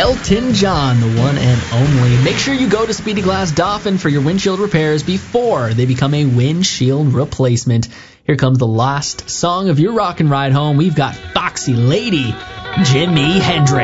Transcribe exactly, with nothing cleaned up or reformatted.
Elton John, the one and only. Make sure you go to Speedy Glass Dolphin for your windshield repairs before they become a windshield replacement. Here comes the last song of your rock and ride home. We've got Foxy Lady, Jimi Hendrix.